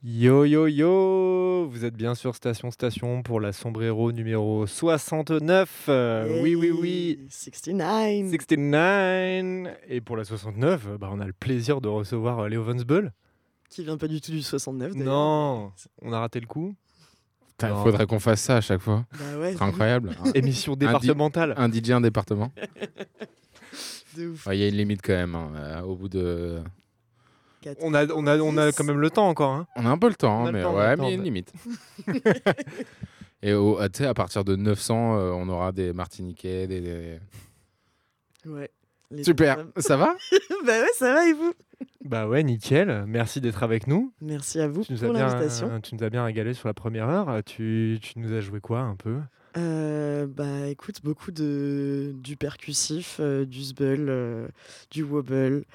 Yo yo yo, vous êtes bien sur Station pour la Sombrero numéro 69. Oui oui oui, Hey, 69. 69. Et pour la 69, on a le plaisir de recevoir Léo Vonsbull. Qui vient pas du tout du 69 d'ailleurs. Non, on a raté le coup. Il Non. faudrait qu'on fasse ça à chaque fois. Bah ouais, C'est incroyable. Émission départementale. Un DJ, un département. de ouf. Il y a une limite quand même. Au bout de. On a quand même le temps encore. Hein. On a un peu le temps, On a le mais temps, on a le mais il y a une temps. limite. Et tu sais, à partir de 900, on aura des Martiniquais, des. Ouais. les Super. femmes. Ça va? Bah ouais, ça va et vous? Bah ouais, nickel. Merci d'être avec nous. Merci à vous Tu nous pour as l'invitation. tu nous as bien régalé sur la première heure. Tu nous as joué quoi un peu? Bah écoute, beaucoup du percussif, du zbeul, du wobble,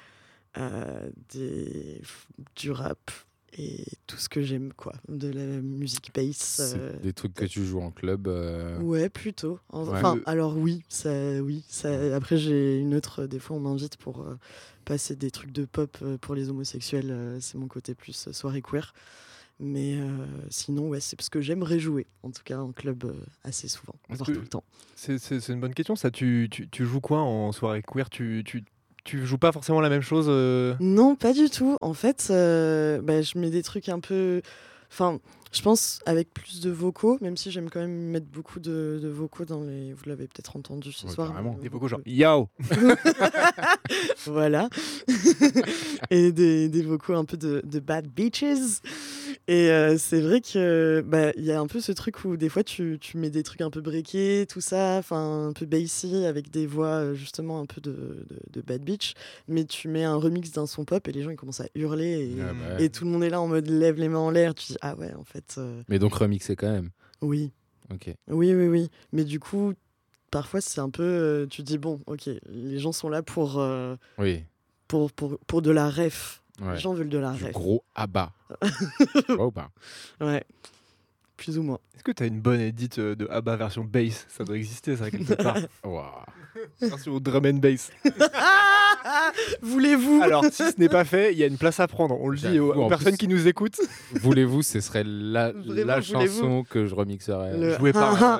du rap et tout ce que j'aime quoi, de la musique bass. C'est des trucs que tu joues en club. Ouais, plutôt. Ouais. Enfin, alors oui. Après, j'ai une autre. Des fois, on m'invite pour passer des trucs de pop pour les homosexuels. C'est mon côté plus soirée queer. Mais sinon, ouais, c'est parce que j'aimerais jouer, en tout cas en club assez souvent, voire tout le temps. C'est une bonne question. Ça, tu joues quoi en soirée queer? Tu joues pas forcément la même chose Non, pas du tout. En fait, je mets des trucs un peu. Enfin, je pense avec plus de vocaux, même si j'aime quand même mettre beaucoup de vocaux dans les. Vous l'avez peut-être entendu ce Ouais, soir. carrément. Des vocaux genre Yo. Voilà. Et des vocaux un peu de bad bitches. Et c'est vrai que il y a un peu ce truc où des fois tu mets des trucs un peu breakés, tout ça, enfin un peu bassy avec des voix justement un peu de bad bitch, mais tu mets un remix d'un son pop et les gens ils commencent à hurler Ah bah. et tout le monde est là en mode lève les mains en l'air. Tu dis ah ouais en fait Mais donc remixé quand même. oui. Ok. Oui. Mais du coup parfois c'est un peu tu dis bon ok les gens sont là Oui. pour de la ref. Ouais. Les gens veulent de la Du ref. gros abat. Ou pas? Ouais. Plus ou moins. Est-ce que t'as une bonne edit de ABBA version bass? Ça doit exister ça quelque part. Ouah. Version drum and bass. Voulez-vous Alors si ce n'est pas fait, il y a une place à prendre. On le dit aux En personnes plus- qui nous écoutent. Voulez-vous, ce serait la Voulez-vous chanson que je remixerais. Le- Joué par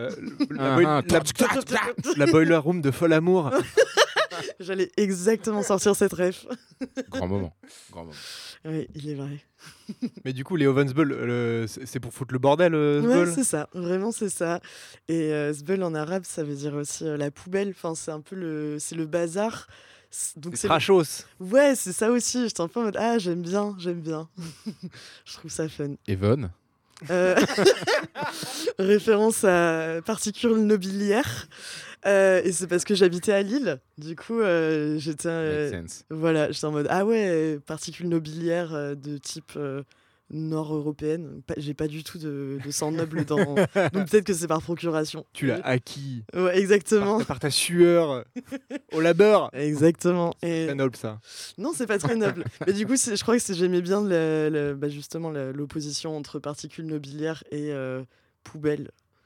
la Boiler Room de Fol Amour. J'allais exactement sortir cette ref. Grand moment. Grand moment. Oui, il est vrai. Mais du coup, Léo Vonsbull, c'est pour foutre le bordel, Ouais, Zbull. c'est ça. Vraiment, c'est ça. Et zbeul en arabe, ça veut dire aussi la poubelle. Enfin, c'est un peu c'est le bazar. Donc C'est trashos. Ouais, c'est ça aussi. J'étais un peu en mode ah j'aime bien. Je trouve ça fun. Evon. Euh, Référence à particules nobiliaires. Et c'est parce que j'habitais à Lille. Du coup, j'étais Make sense. voilà, j'étais en mode ah ouais, particules nobiliaires de type nord-européenne. J'ai pas du tout de sang noble dans. Donc peut-être que c'est par procuration. Tu l'as acquis Ouais, exactement. par ta sueur au labeur. Exactement. Et C'est noble ça. non, c'est pas très noble. Mais du coup, je crois que j'aimais bien justement l'opposition entre particules nobiliaires et poubelle.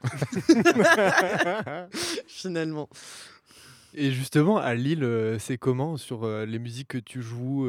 Finalement. Et justement, à Lille, c'est comment sur les musiques que tu joues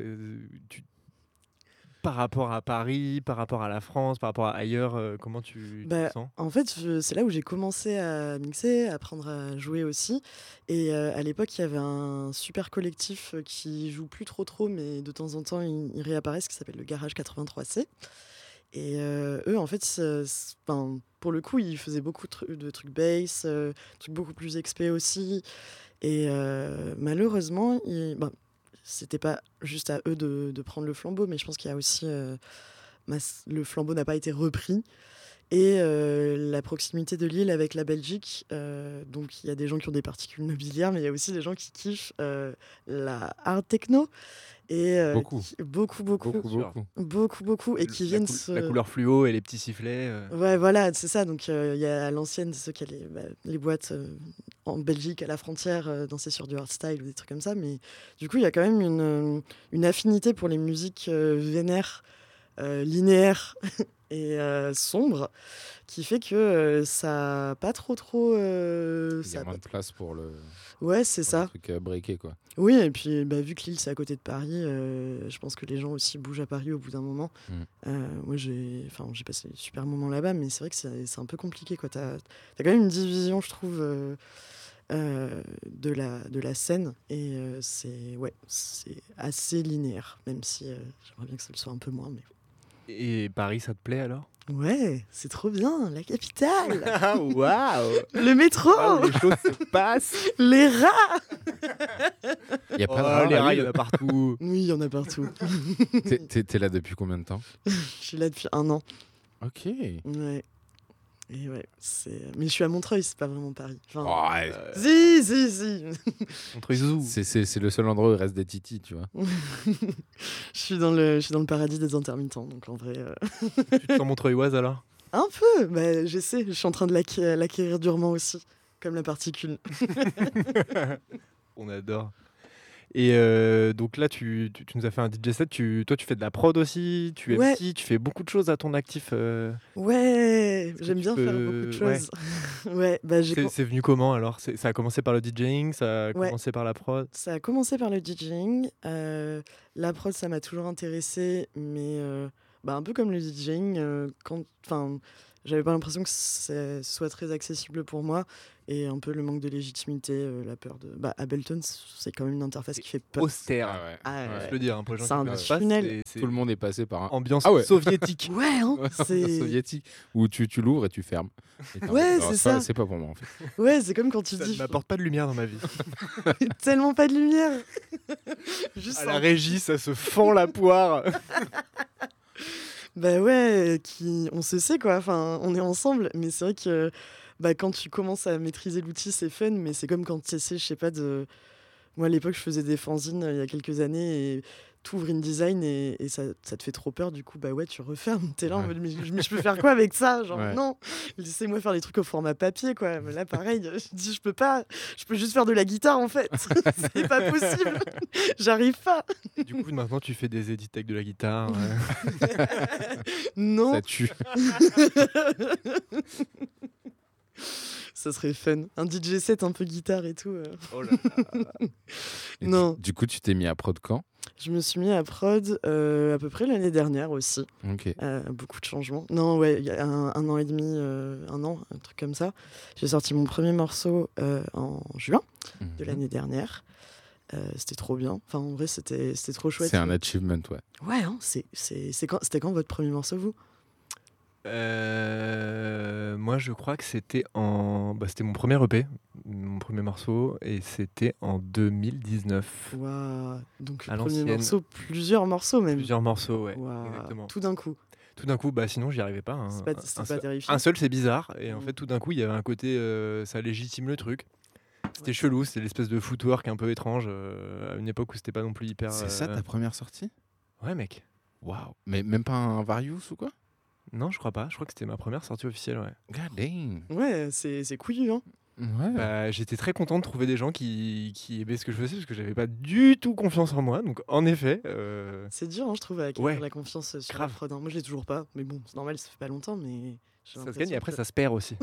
par rapport à Paris, par rapport à la France, par rapport à ailleurs, comment tu te sens? En fait, c'est là où j'ai commencé à mixer, à apprendre à jouer aussi. Et à l'époque, il y avait un super collectif qui joue plus trop, mais de temps en temps, ils réapparaissent, qui s'appelle le Garage 83C. Et eux, en fait, pour le coup, ils faisaient beaucoup de trucs bass, trucs beaucoup plus expé aussi. Et malheureusement, c'était pas juste à eux de prendre le flambeau, mais je pense qu'il y a aussi le flambeau n'a pas été repris. Et la proximité de Lille avec la Belgique, donc il y a des gens qui ont des particules nobiliaires, mais il y a aussi des gens qui kiffent la hard techno. Et Beaucoup. Beaucoup, et qui viennent La couleur fluo et les petits sifflets. Ouais, voilà, c'est ça. Donc, il y a à l'ancienne, ceux qui allaient les boîtes en Belgique, à la frontière, danser sur du hardstyle ou des trucs comme ça. Mais du coup, il y a quand même une affinité pour les musiques vénères, linéaires et sombre, qui fait que ça a pas trop. Il y Ça a a moins pas de place pour le, Ouais, c'est pour le ça. truc breaké, quoi. Oui, et puis vu que Lille c'est à côté de Paris, je pense que les gens aussi bougent à Paris au bout d'un moment. Moi j'ai passé des super moments là-bas, mais c'est vrai que c'est un peu compliqué, quoi. T'as quand même une division, je trouve, de la scène, et c'est assez linéaire, même si j'aimerais bien que ça le soit un peu moins. Mais Et Paris, ça te plaît alors? ouais, c'est trop bien, la capitale, Ah, waouh! le métro, Là où les choses se passent. les rats. Il y a pas de Oh, rats les à rats, il y Lille. en a partout. Oui, il y en a partout. T'es là depuis combien de temps? Je suis là depuis 1 an. Ok. Ouais. Et ouais, mais je suis à Montreuil, c'est pas vraiment Paris. Enfin, Ouais, si. Montreuil Zoo. c'est le seul endroit où il reste des titis, tu vois. Je suis dans le paradis des intermittents, donc en vrai, Tu te sens montreuilloise alors? un peu. Bah, j'essaie, je suis en train de l'acquérir durement aussi, comme la particule. On adore. Et donc là, tu nous as fait un DJ set. Toi, tu fais de la prod aussi, tu Ouais. MC, tu fais beaucoup de choses à ton actif. Ouais, que j'aime tu bien faire beaucoup de choses. Ouais, bah C'est venu comment alors? Ça a commencé par le DJing, ça a Ouais. commencé par la prod. Ça a commencé par le DJing. La prod, ça m'a toujours intéressée, mais un peu comme le DJing, j'avais pas l'impression que ce soit très accessible pour moi, et un peu le manque de légitimité, la peur de. Ableton, c'est quand même une interface qui fait peur. Austère. Ah ouais. Ah Je ouais. peux le dire, pour les gens C'est qui un connaissent pas, tunnel. Tout le monde est passé par un ambiance Ah ouais. soviétique. Ouais, hein, c'est. soviétique où tu l'ouvres et tu fermes. Et t'es en Ouais, mode, non, c'est ça. C'est pas pour moi en fait. Ouais, c'est comme quand tu Ça dis ne m'apporte pas de lumière dans ma vie. tellement pas de lumière. Juste À la régie, ça se fend la poire. Bah ouais, on se sait, quoi, enfin, on est ensemble, mais c'est vrai que quand tu commences à maîtriser l'outil, c'est fun, mais c'est comme quand tu essaies, je sais pas, moi à l'époque je faisais des fanzines il y a quelques années, et t'ouvres InDesign et ça te fait trop peur, du coup bah ouais, tu refermes, t'es là en Ouais. mode mais je peux faire quoi avec ça, genre Ouais. non, laissez-moi faire des trucs au format papier, quoi. Mais là pareil, je dis je peux pas, je peux juste faire de la guitare en fait. C'est pas possible, j'arrive pas. Du coup, maintenant, tu fais des edits avec de la guitare. Non. Ça tue. Ça serait fun. Un DJ set un peu guitare et tout. Oh là là. Et Non. Du coup, tu t'es mis à prod quand? Je me suis mis à prod à peu près l'année dernière aussi. Ok. Beaucoup de changements. Non, ouais, il y a un an et demi, un an, un truc comme ça. J'ai sorti mon premier morceau en juin de l'année dernière. C'était trop bien. Enfin, en vrai, c'était trop chouette. C'est un achievement, ouais. Ouais, hein, c'était quand votre premier morceau, vous? Moi, je crois que c'était c'était mon premier EP, mon premier morceau, et c'était en 2019. Waouh. Donc, À le premier l'ancienne. morceau, plusieurs morceaux même. Plusieurs morceaux, ouais. Waouh. Exactement. Tout d'un coup. Tout d'un coup, sinon, j'y arrivais pas. C'est pas terrifiant. Un seul, c'est bizarre. Et en Mm. fait, tout d'un coup, il y avait un côté, ça légitime le truc. C'était chelou, c'était l'espèce de footwork un peu étrange, à une époque où c'était pas non plus hyper. C'est ça ta première sortie? Ouais, mec. Waouh. Mais même pas un Various ou quoi? Non, je crois pas. Je crois que c'était ma première sortie officielle, ouais. God damn. Ouais, c'est couillu, hein. Ouais. J'étais très content de trouver des gens qui aimaient ce que je faisais parce que j'avais pas du tout confiance en moi. Donc, en effet, C'est dur, hein, je trouve, à acquérir Ouais. la confiance sur Grave. la prod, hein. Moi, je l'ai toujours pas. Mais bon, c'est normal, ça fait pas longtemps, mais j'ai ça se gagne l'impression et après que- ça se perd aussi.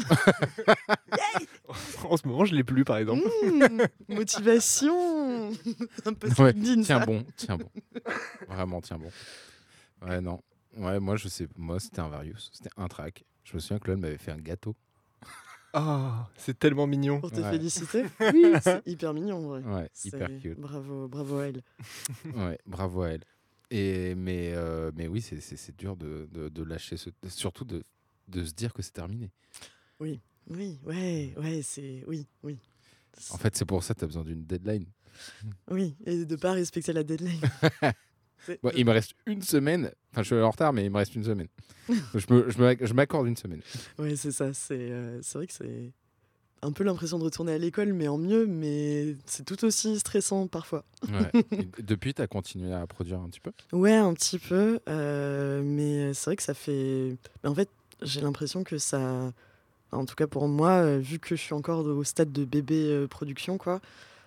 En ce moment, je l'ai plus, par exemple. Motivation. Un peu Ouais, LinkedIn, tiens ça. bon, tiens bon. Vraiment, tiens bon. Ouais, non. Ouais, moi, je sais. Moi, c'était un Various. C'était un track. Je me souviens que Claude m'avait fait un gâteau. Ah, c'est tellement mignon. Pour te Ouais. féliciter. Oui, c'est hyper mignon, en vrai. Ouais, C'est- hyper cute. Bravo à elle. Ouais, bravo à elle. Mais oui, c'est dur de lâcher surtout de se dire que c'est terminé. Oui, ouais, c'est. Oui. En fait, c'est pour ça que tu as besoin d'une deadline. Oui, et de pas respecter la deadline. Bon, il me reste une semaine. Enfin, je suis en retard, mais il me reste une semaine. je m'accorde une semaine. Ouais, c'est ça. C'est vrai que c'est un peu l'impression de retourner à l'école, mais en mieux, mais c'est tout aussi stressant parfois. Ouais. Et depuis, tu as continué à produire un petit peu? Ouais, un petit peu, mais c'est vrai que ça fait. En fait, j'ai l'impression que ça. En tout cas pour moi, vu que je suis encore au stade de bébé production, quoi,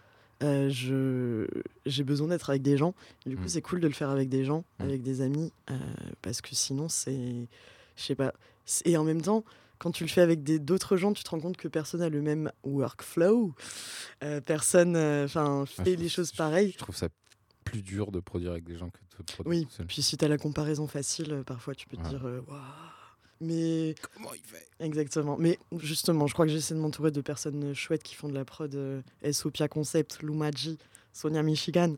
j'ai besoin d'être avec des gens. Et du coup, Mm. c'est cool de le faire avec des gens, Mm. avec des amis, parce que sinon, c'est je sais pas. Et en même temps, quand tu le fais avec d'autres gens, tu te rends compte que personne n'a le même workflow. Personne fait les choses pareilles. Je trouve ça plus dur de produire avec des gens que de produire Oui, tout seul. puis si tu as la comparaison facile, parfois tu peux te dire waouh. Mais Comment il fait? exactement. Mais justement, je crois que j'essaie de m'entourer de personnes chouettes qui font de la prod. Sopia Concept, Lumaji, Sonia Michigan.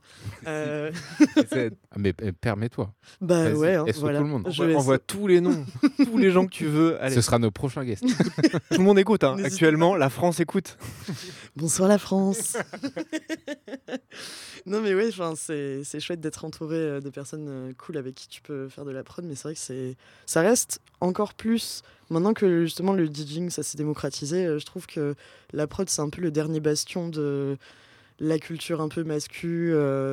Mais permets-toi. Bah Vas-y, ouais, hein, SO voilà. tout le monde. Envoie tous les noms, tous les gens que tu veux. Allez, Ce sera nos prochains guests. tout le monde écoute. Hein. N'hésite Actuellement, la France écoute. Bonsoir la France. Non mais ouais, c'est chouette d'être entouré de personnes cool avec qui tu peux faire de la prod, mais c'est vrai que ça reste encore plus maintenant que justement le DJing ça s'est démocratisé. Je trouve que la prod c'est un peu le dernier bastion de la culture un peu mascu,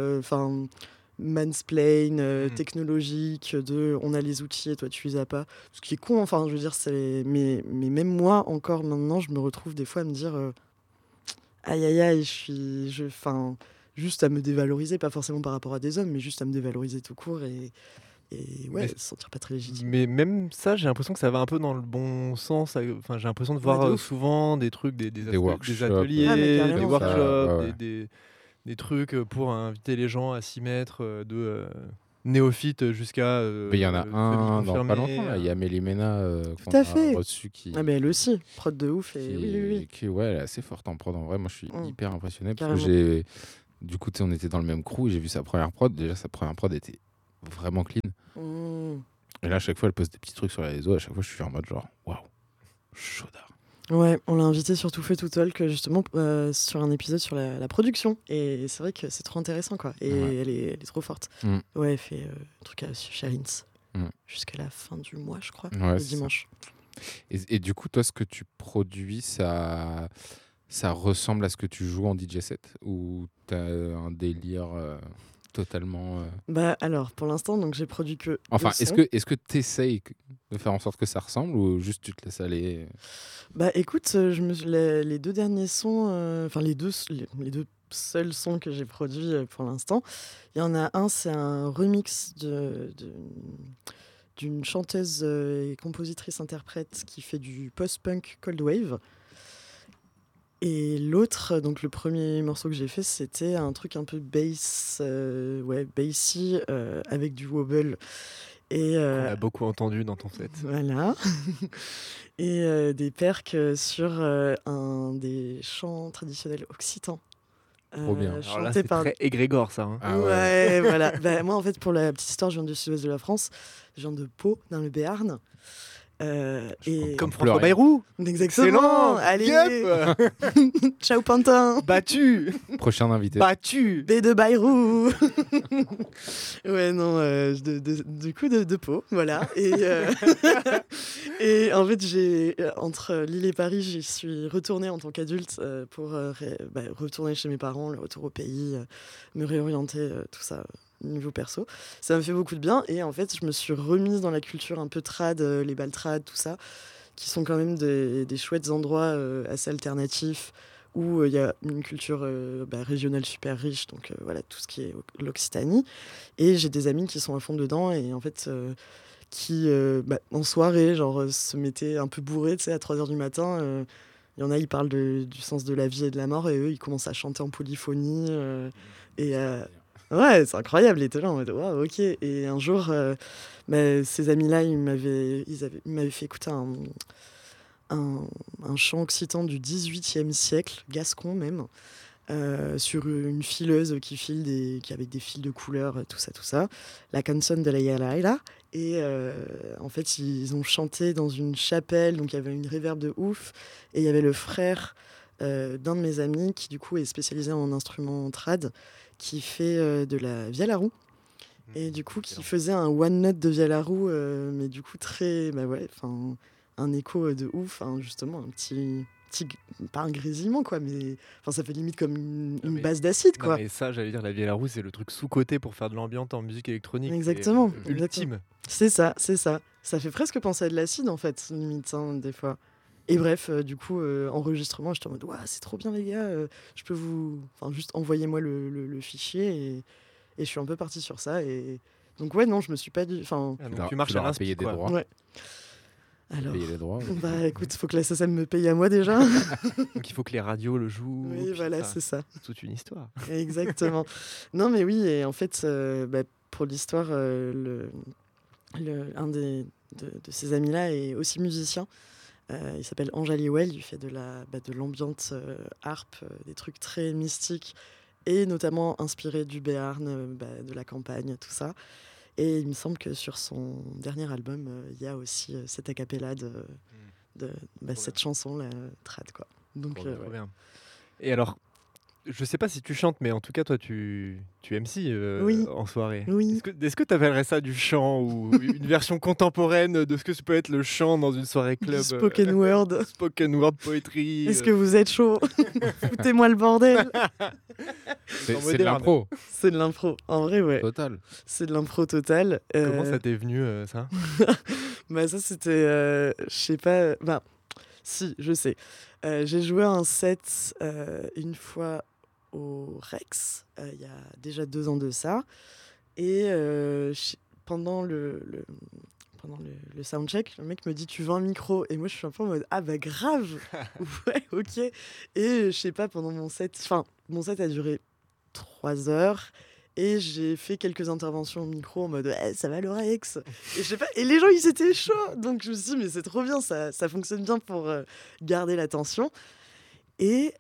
mansplain, technologique, on a les outils et toi tu les as pas. Ce qui est con, enfin je veux dire, mais même moi encore maintenant je me retrouve des fois à me dire aïe aïe aïe, juste à me dévaloriser, pas forcément par rapport à des hommes, mais juste à me dévaloriser tout court et ouais, se sentir pas très légitime. Mais même ça, j'ai l'impression que ça va un peu dans le bon sens. Enfin, j'ai l'impression de voir de ouf. souvent des trucs, des workshops, des ateliers, mais carrément. des ça, workshops, ouais. des trucs pour inviter les gens à s'y mettre, de néophytes jusqu'à. Mais il y en a un dans pas longtemps, là. Il y a Mélimena qu'on à a fait. reçu qui. Ah mais elle aussi, prod de ouf. Et oui. Qui elle est assez forte en prod. En vrai, moi, je suis hyper impressionné parce Carrément. que du coup, on était dans le même crew et j'ai vu sa première prod. Déjà, sa première prod était vraiment clean. Et là, à chaque fois, elle poste des petits trucs sur les réseaux. À chaque fois, je suis en mode genre, waouh, chaudard. Ouais, on l'a invitée sur Tout fait tout talk justement sur un épisode sur la production. Et c'est vrai que c'est trop intéressant quoi. Et elle est trop forte. Ouais, elle fait un truc chez Rins jusqu'à la fin du mois, je crois, le dimanche. Et du coup, toi, ce que tu produis, ça ressemble à ce que tu joues en DJ set ou t'as un délire totalement. Bah alors, pour l'instant, donc j'ai produit que. Enfin, deux sons. est-ce que t'essayes de faire en sorte que ça ressemble ou juste tu te laisses aller? Bah écoute, les deux derniers sons, les deux seuls sons que j'ai produits pour l'instant, il y en a un, c'est un remix d'une chanteuse et compositrice-interprète qui fait du post-punk cold wave. Et l'autre, donc le premier morceau que j'ai fait, c'était un truc un peu bassy, avec du wobble. Et, On a beaucoup entendu dans ton set. Voilà. Et des percs sur un des chants traditionnels occitans. Trop bien. Alors là, c'est très égrégore, ça. Hein. Ah ouais, voilà. Bah, moi, en fait, pour la petite histoire, je viens du sud-ouest de la France. Je viens de Pau, dans le Béarn. Et comme François Bayrou. Exactement. Excellent. Allez. Yep. Ciao Pantin. Battu. Prochain invité. Battu. B de Bayrou. Ouais, non, du coup de Pau, voilà. Et en fait, entre Lille et Paris, j'y suis retournée en tant qu'adulte pour retourner chez mes parents, le retour au pays, me réorienter, tout ça. Niveau perso, ça me fait beaucoup de bien et en fait je me suis remise dans la culture un peu trad, les bals trad, tout ça, qui sont quand même des chouettes endroits assez alternatifs où il y a une culture régionale super riche, donc voilà tout ce qui est l'Occitanie, et j'ai des amis qui sont à fond dedans et en fait qui en soirée genre se mettaient un peu bourrés, tu sais, à 3h du matin, il y en a, ils parlent du sens de la vie et de la mort et eux ils commencent à chanter en polyphonie ouais, c'est incroyable, ils étaient là en mode waouh, ok. Et un jour, ces amis-là, ils m'avaient fait écouter un chant occitan du XVIIIe siècle, gascon même, sur une fileuse qui avec des fils de couleur, tout ça. La canson de la Yalaïla. Et en fait, ils ont chanté dans une chapelle, donc il y avait une réverb de ouf. Et il y avait le frère d'un de mes amis qui, du coup, est spécialisé en instruments trad, qui fait de la vielle à roue et du coup qui faisait un one note de vielle à roue mais du coup très un écho de ouf, justement un petit pas un grésillement quoi, mais ça fait limite comme une base d'acide quoi. Et ça, j'allais dire, la vielle à roue, c'est le truc sous-côté pour faire de l'ambiance en musique électronique. Exactement, ultime. C'est ça ça fait presque penser à de l'acide en fait limite des fois. Et bref, du coup, enregistrement, j'étais en mode, c'est trop bien les gars, je peux juste envoyez-moi le fichier et je suis un peu partie sur ça. Et donc, ouais, non, je me suis pas dit. Donc tu marches à l'inspi, payer des droits. Ouais. Alors, payer les droits. bah écoute, faut que la SACEM me paye à moi déjà. Donc il faut que les radios le jouent. Oui, puis voilà, ça, c'est ça. c'est toute une histoire. Exactement. Non, mais oui, et en fait, pour l'histoire, un de ces amis-là est aussi musicien. Il s'appelle Ange Aliwell, il fait de l'ambiance harpe, des trucs très mystiques et notamment inspiré du Béarn, de la campagne, tout ça. Et il me semble que sur son dernier album, il y a aussi cette a cappella de cette chanson-là, trad, quoi. Donc, Trop ouais. bien. Et alors, je sais pas si tu chantes, mais en tout cas, toi, tu MC Oui. en soirée. Oui. Est-ce que tu appellerais ça du chant ou une version contemporaine de ce que peut être le chant dans une soirée club Du spoken word. Spoken word poetry. Est-ce que vous êtes chaud? Foutez-moi le bordel. C'est de l'impro. C'est de l'impro. En vrai, ouais. Total. C'est de l'impro total. Comment ça t'est venu, ça? Bah ça, c'était... je sais pas... Bah, si, je sais. J'ai joué un set une fois au Rex, il y a déjà 2 ans de ça. Et pendant le soundcheck, le mec me dit tu veux un micro, et moi je suis un peu en mode ah bah grave. Ouais, ok. Et je sais pas, pendant mon set a duré 3 heures et j'ai fait quelques interventions au micro en mode ça va le Rex, et je sais pas, et les gens ils étaient chauds, donc je me suis dit mais c'est trop bien, ça fonctionne bien pour garder l'attention. Et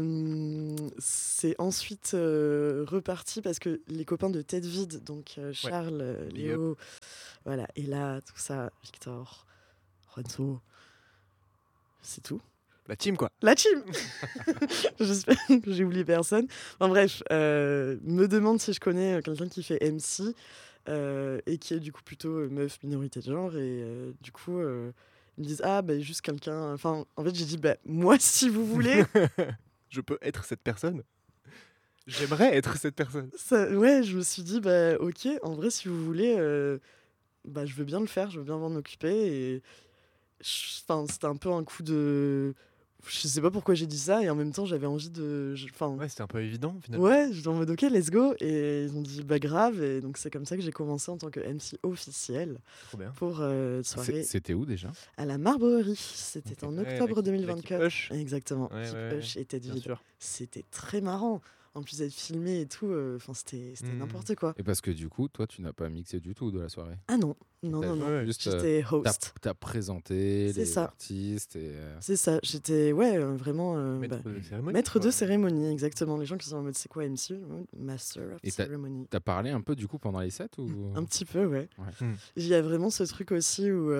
c'est ensuite reparti parce que les copains de Tête Vide, donc Charles, Léo, voilà, et là, tout ça, Victor, Renzo, c'est tout. La team, quoi. La team. J'espère que j'ai oublié personne. Enfin, bref, me demande si je connais quelqu'un qui fait MC et qui est du coup plutôt meuf, minorité de genre, et du coup... ils me disent ah bah juste quelqu'un, enfin en fait j'ai dit bah moi si vous voulez. Je peux être cette personne. J'aimerais être cette personne. Ouais, je me suis dit bah ok, en vrai si vous voulez bah je veux bien le faire, je veux bien m'en occuper. Et enfin c'était un peu un coup de, je sais pas pourquoi j'ai dit ça, et en même temps j'avais envie de, Ouais, c'était un peu évident finalement. ouais, j'étais en mode ok, let's go, et ils ont dit bah grave, et donc c'est comme ça que j'ai commencé en tant que MC officiel. Trop bien. Pour soirée C'était où déjà? à la Marbrerie. C'était en octobre 2024. Hush. Exactement. Ouais, Hush et Tête bien Vide. sûr. C'était très marrant. En plus d'être filmé et tout, c'était n'importe quoi. Et parce que du coup, toi, tu n'as pas mixé du tout de la soirée. Ah non, non. Juste, j'étais host. T'as présenté les artistes et. C'est ça. J'étais vraiment maître de cérémonie, exactement. Les gens qui sont en mode c'est quoi MC? Master of Ceremony. T'as parlé un peu du coup pendant les sets ou? Un petit peu, ouais. Il y a vraiment ce truc aussi où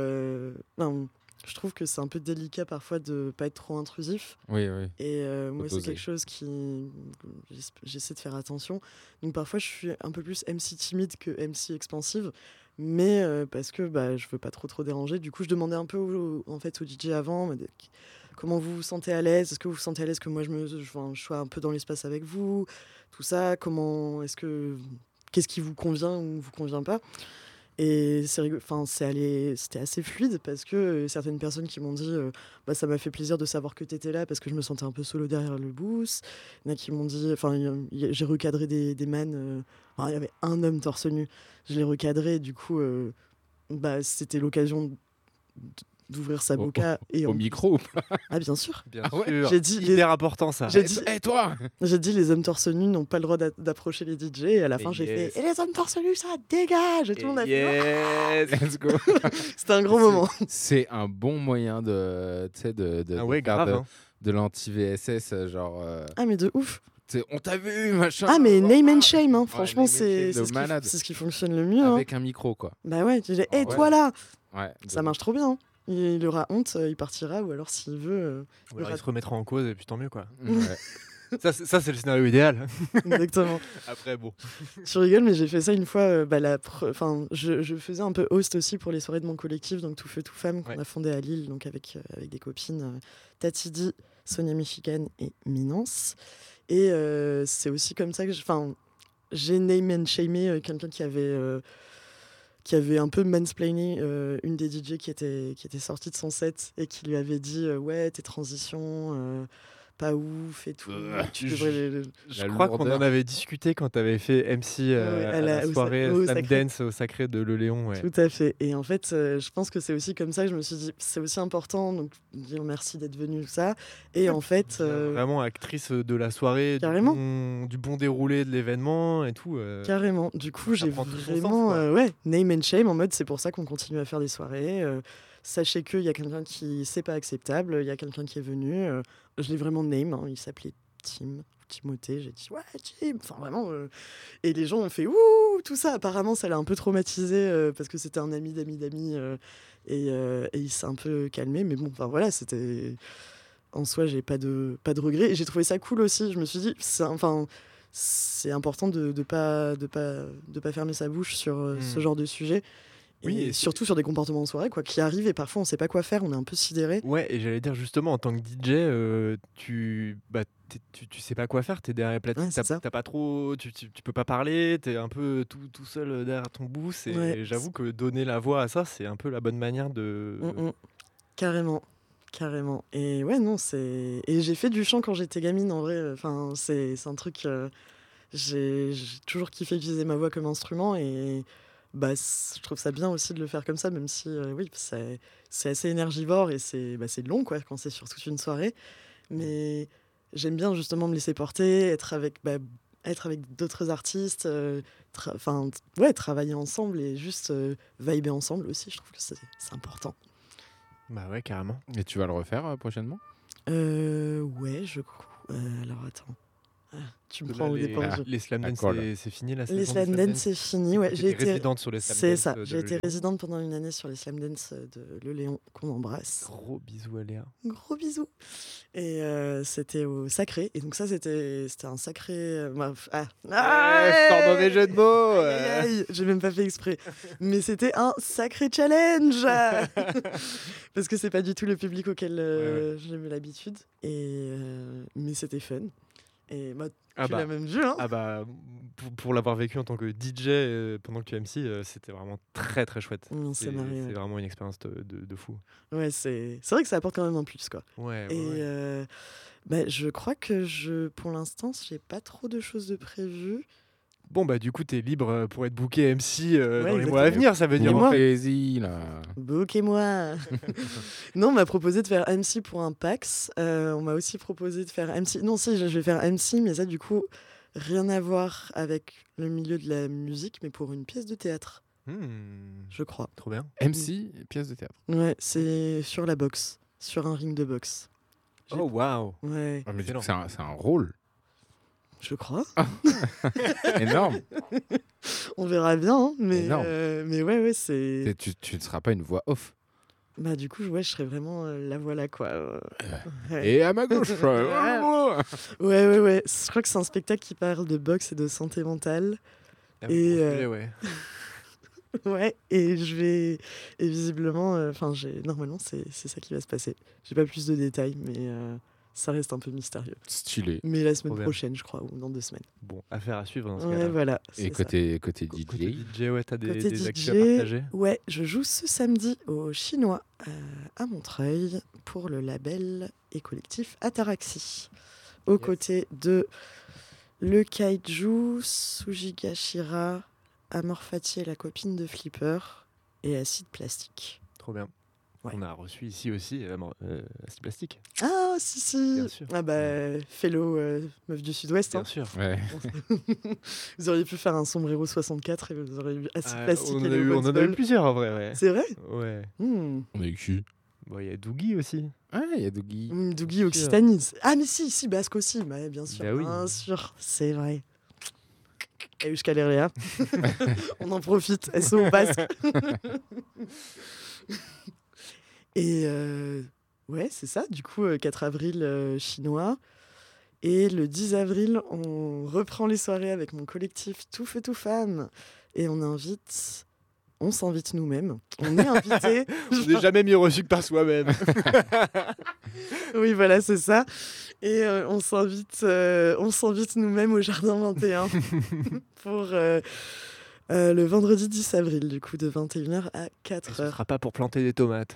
je trouve que c'est un peu délicat parfois de pas être trop intrusif. Oui. Et moi, c'est quelque chose qui... J'essaie de faire attention. Donc parfois, je suis un peu plus MC timide que MC expansive. Mais parce que je veux pas trop déranger. Du coup, je demandais un peu au DJ avant comment vous vous sentez à l'aise. Est-ce que vous vous sentez à l'aise que moi, je sois un peu dans l'espace avec vous? Tout ça, qu'est-ce qui vous convient ou vous convient pas? Et c'était assez fluide parce que certaines personnes qui m'ont dit ça m'a fait plaisir de savoir que tu étais là parce que je me sentais un peu solo derrière le booth. Il y en a qui m'ont dit, j'ai recadré des man, il y avait un homme torse nu, je l'ai recadré, du coup c'était l'occasion d'ouvrir sa boca au micro. Ah bien sûr. Bien sûr. J'ai dit hyper important ça. J'ai dit toi. J'ai dit les hommes torse nus n'ont pas le droit d'approcher les DJ, et à la fin j'ai fait et les hommes torse nus ça dégage, et tout le monde a fait let's go. C'était un grand moment. C'est un bon moyen de de l'anti-VSS genre Ah mais de ouf. On t'a vu, machin. Ah mais name and shame, hein. Franchement c'est ce qui fonctionne le mieux. Avec un micro quoi. Bah ouais, tu dis hey, toi là. Ouais, ça marche trop bien. Il aura honte, il partira, ou alors s'il veut... il se remettra en cause, et puis tant mieux quoi. Ouais. Ça c'est le scénario idéal. Exactement. Après bon. Je rigole, mais j'ai fait ça une fois. Je faisais un peu host aussi pour les soirées de mon collectif, donc Tout Feu Tout Femme, qu'on a fondé à Lille, donc avec des copines Tatidi, Sonia Michigan et Minance. Et c'est aussi comme ça que j'ai name and shamé quelqu'un qui avait un peu mansplainé une des DJ qui était sortie de son set et qui lui avait dit ouais, tes transitions pas ouf et tout. Tu Je- devrais. Je La crois qu'on lourdeur. en avait discuté quand tu avais fait MC à la au soirée au Slam Sacré. Dance au Sacré de Le Léon. Ouais. Tout à fait. Et en fait, je pense que c'est aussi comme ça que je me suis dit, c'est aussi important. Donc, dire merci d'être venu, ça. Et en fait, Vraiment actrice de la soirée, Carrément. du bon déroulé de l'événement et tout. carrément. Du coup, ça j'ai prend tout son vraiment, sens, quoi. name and shame en mode, c'est pour ça qu'on continue à faire des soirées. Sachez qu'il y a quelqu'un qui c'est pas acceptable. Il y a quelqu'un qui est venu. Je l'ai vraiment name. Il s'appelait Tim. Timothée, j'ai dit ouais Tim, enfin vraiment et les gens ont fait ouh tout ça, apparemment ça l'a un peu traumatisé parce que c'était un ami d'amis et il s'est un peu calmé, mais bon enfin voilà, c'était en soi j'ai pas de regrets et j'ai trouvé ça cool aussi. Je me suis dit c'est important de pas fermer sa bouche sur ce genre de sujet. Oui, Et et surtout sur des comportements en soirée quoi, qui arrivent et parfois on sait pas quoi faire, on est un peu sidéré. Ouais, et j'allais dire justement, en tant que DJ, tu sais pas quoi faire, t'es derrière les platines, Ouais, c'est ça. t'as pas trop, tu peux pas parler, t'es un peu tout seul derrière ton booth, et Ouais. j'avoue que donner la voix à ça, c'est un peu la bonne manière de... Carrément. Et ouais, non, c'est. Et j'ai fait du chant quand j'étais gamine, en vrai. Enfin, c'est un truc. J'ai toujours kiffé utiliser ma voix comme instrument et bah, je trouve ça bien aussi de le faire comme ça, même si, oui, c'est assez énergivore et c'est long, quoi, quand c'est sur toute une soirée. Mais j'aime bien justement me laisser porter, être avec d'autres artistes, travailler ensemble et juste vibrer ensemble aussi. Je trouve que c'est important. Bah ouais, carrément. Et tu vas le refaire prochainement? Ouais, je crois. Alors attends. Tu me Là, prends au dépourvu. les slam dance, D'accord, c'est fini la Les saison slam des dance, c'est fini. Ouais, j'ai T'étais été résidente sur les slam C'est dance ça. de J'ai été Lyon. résidente pendant une année sur les slam dance de Le Léon, qu'on embrasse. Gros bisous à Léa. Gros bisous. Et c'était au Sacré. Et donc ça, c'était un sacré. Sans mauvais jeu de mots. Aïe, aïe, j'ai même pas fait exprès. Mais c'était un sacré challenge. Parce que c'est pas du tout le public auquel j'ai eu l'habitude. Mais c'était fun. Et bah, tu l'as même vu, hein. Ah bah, pour l'avoir vécu en tant que DJ pendant que tu MC, c'était vraiment très très chouette. On s'est marré, C'est vraiment une expérience de fou. Ouais, c'est vrai que ça apporte quand même un plus, quoi. Ouais, Et bah, je crois que pour l'instant, j'ai pas trop de choses de prévues. Bon, bah du coup, t'es libre pour être booké MC dans les mois à exactement. venir, ça veut dire. moi Plaisir, là. Bookez-moi. Non, on m'a proposé de faire MC pour un PAX. On m'a aussi proposé de faire MC. Non, si, je vais faire MC, mais ça, du coup, rien à voir avec le milieu de la musique, mais pour une pièce de théâtre, je crois. Trop bien. MC, pièce de théâtre. Ouais, c'est sur la boxe, sur un ring de boxe. Oh, waouh. Ouais, Ah, mais Excellent. c'est un rôle je crois. énorme. On verra bien, hein, Énorme. mais ouais, c'est. Et tu ne seras pas une voix off. Bah, du coup, ouais, je serais vraiment la voilà, quoi. Ouais. Et à ma gauche. Ouais, je crois que c'est un spectacle qui parle de boxe et de santé mentale. Et, ouais. Ouais, et visiblement, normalement, c'est ça qui va se passer. J'ai pas plus de détails, mais ça reste un peu mystérieux. Stylé. Mais la semaine Trop bien. prochaine, je crois, ou dans 2 semaines. Bon, affaire à suivre dans ce Ouais, cas-là. voilà. Et c'est côté Côté DJ, DJ, ouais, t'as Côté des actus à DJ, partager. ouais, je joue ce samedi au Chinois à Montreuil pour le label et collectif Ataraxie, aux côtés de Le Kaiju, Sujigashira, Amorphati et la copine de Flipper et Acide Plastique. Trop bien. Ouais. On a reçu ici aussi Acide Plastique. Ah, si. Bien sûr. Ah bah, fellow meuf du Sud-Ouest. Bien Hein. sûr. ouais. Vous auriez pu faire un sombrero 64 et vous auriez eu Acide Plastique on, et en a le eu, on en a eu Boxball. plusieurs en vrai. Ouais. C'est vrai Ouais. On a eu qui? Bon, il y a Doogie aussi. Ah, il y a Dougie. Dougie Occitanie. Ah, mais si, Basque aussi. Bah, bien sûr, Bah oui. bien sûr. C'est vrai. Et jusqu'à Léa. On en profite. SO Basque. Et ouais, c'est ça. Du coup, 4 avril chinois. Et le 10 avril, on reprend les soirées avec mon collectif Tout Feu Tout Femme. Et on s'invite nous-mêmes. On est invités. On n'est jamais mieux reçu que par soi-même. Oui, voilà, c'est ça. Et on s'invite nous-mêmes au Jardin 21 pour Le vendredi 10 avril, du coup, de 21h à Et ce 4h. sera pas pour planter des tomates.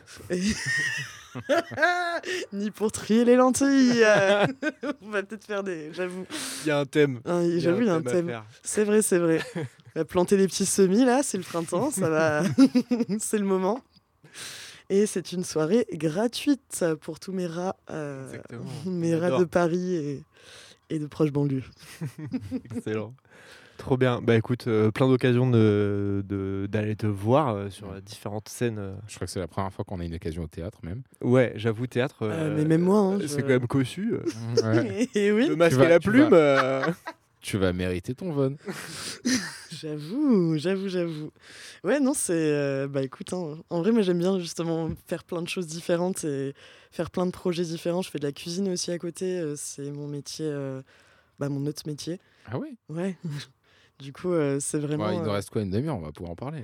Ni pour trier les lentilles. On va peut-être faire des... J'avoue. Il y a un thème. J'avoue, il y a un à thème. faire. C'est vrai, c'est vrai. On va planter des petits semis, là, c'est le printemps, ça va... c'est le moment. Et c'est une soirée gratuite pour tous mes rats, Exactement. mes On rats adore. de Paris et de proches banlieues. Excellent. Trop bien. Bah écoute, plein d'occasions d'aller te voir sur différentes scènes. Je crois que c'est la première fois qu'on a une occasion au théâtre même. Ouais, j'avoue, théâtre. Mais même moi, hein, c'est quand même cossu. Ouais. Et oui, Le masque Tu vas- et la tu plume. Tu vas mériter ton Von. j'avoue. Ouais, non, c'est... bah écoute, hein, en vrai, moi j'aime bien justement faire plein de choses différentes et faire plein de projets différents. Je fais de la cuisine aussi à côté, c'est mon métier, mon autre métier. Ah oui. Ouais. Du coup, c'est vraiment... Il nous reste quoi, une demi-heure, on va pouvoir en parler.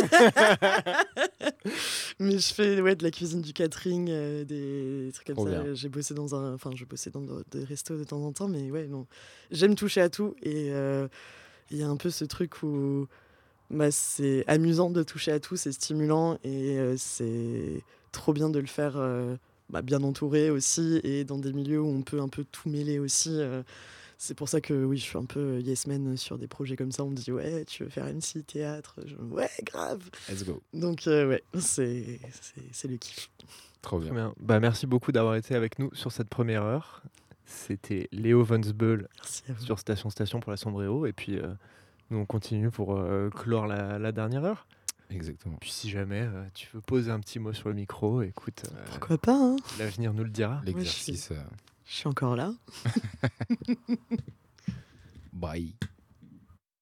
Mais je fais de la cuisine, du catering, des trucs comme Trop ça. bien. J'ai bossé je bossais dans des restos de temps en temps, mais ouais, non. J'aime toucher à tout et il y a un peu ce truc où c'est amusant de toucher à tout, c'est stimulant et c'est trop bien de le faire bien entouré aussi et dans des milieux où on peut un peu tout mêler aussi. C'est pour ça que oui, je suis un peu yes man sur des projets comme ça. On me dit ouais, tu veux faire MC, théâtre? Ouais, grave. Let's go. Donc ouais, c'est le kiff. Trop Très bien. bien. Bah merci beaucoup d'avoir été avec nous sur cette première heure. C'était Léo Vonsbeul Merci à vous. sur Station pour la Sombrero. Et puis nous on continue pour clore la dernière heure. Exactement. Puis si jamais tu veux poser un petit mot sur le micro, écoute, Pourquoi pas, hein? l'avenir nous le dira. L'exercice. Je suis encore là. Bye.